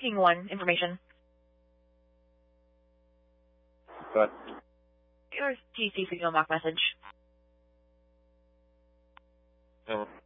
Booking 1 information. Good. Your TC signal mock message. Oh.